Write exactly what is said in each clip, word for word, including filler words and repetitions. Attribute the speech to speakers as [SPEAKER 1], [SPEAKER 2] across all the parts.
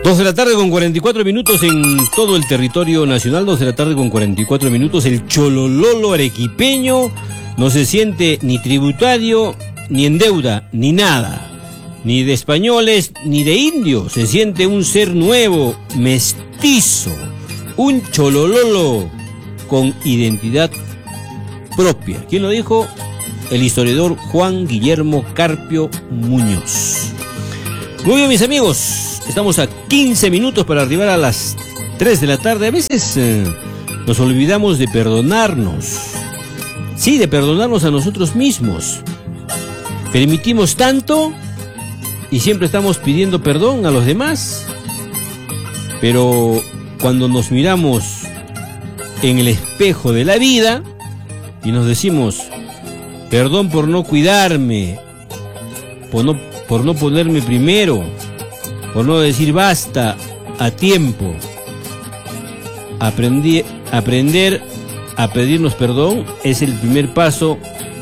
[SPEAKER 1] Dos de la tarde con cuarenta y cuatro minutos en todo el territorio nacional. Dos de la tarde con cuarenta y cuatro minutos. El cholololo arequipeño no se siente ni tributario, ni en deuda, ni nada. Ni de españoles, ni de indios. Se siente un ser nuevo, mestizo. Un cholololo con identidad propia. ¿Quién lo dijo? El historiador Juan Guillermo Carpio Muñoz. Muy bien, mis amigos, estamos a quince minutos para arribar a las tres de la tarde. A veces eh, nos olvidamos de perdonarnos. Sí, de perdonarnos a nosotros mismos. Permitimos tanto y siempre estamos pidiendo perdón a los demás. Pero cuando nos miramos en el espejo de la vida y nos decimos, perdón por no cuidarme, por no, por no ponerme primero, por no decir basta a tiempo. Aprendí, aprender a pedirnos perdón es el primer paso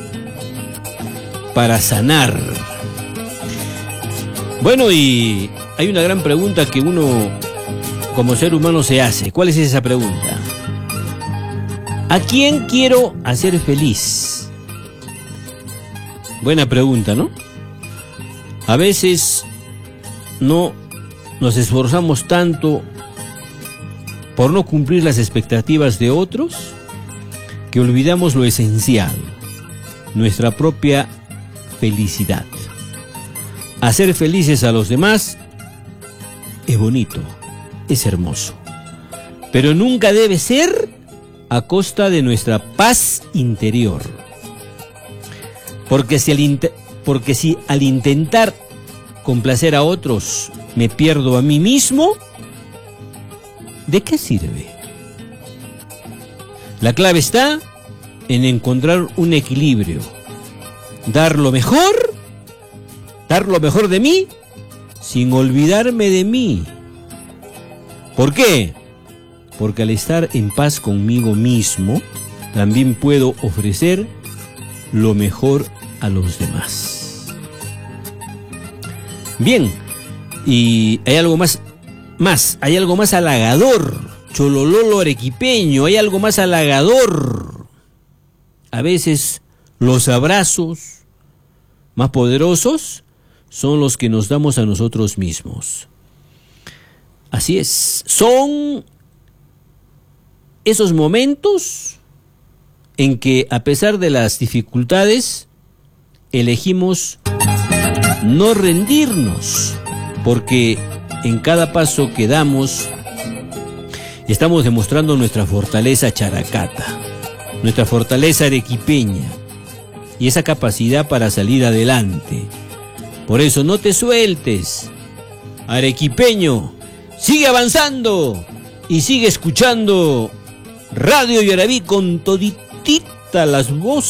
[SPEAKER 1] para sanar. Bueno, y hay una gran pregunta que uno como ser humano se hace. ¿Cuál es esa pregunta? ¿A quién quiero hacer feliz? Buena pregunta, ¿no? A veces no nos esforzamos tanto por no cumplir las expectativas de otros que olvidamos lo esencial, nuestra propia felicidad. Hacer felices a los demás es bonito, es hermoso, pero nunca debe ser a costa de nuestra paz interior. Porque si, al int- porque si al intentar complacer a otros me pierdo a mí mismo, ¿de qué sirve? La clave está en encontrar un equilibrio, dar lo mejor, dar lo mejor de mí, sin olvidarme de mí. ¿Por qué? Porque al estar en paz conmigo mismo, también puedo ofrecer lo mejor a los demás. Bien, y hay algo más, más, hay algo más halagador, cholololo arequipeño, hay algo más halagador. A veces los abrazos más poderosos son los que nos damos a nosotros mismos. Así es, son esos momentos en que a pesar de las dificultades elegimos no rendirnos, porque en cada paso que damos estamos demostrando nuestra fortaleza characata, nuestra fortaleza arequipeña y esa capacidad para salir adelante. Por eso no te sueltes, arequipeño, sigue avanzando y sigue escuchando Radio Yaraví con toditita las voces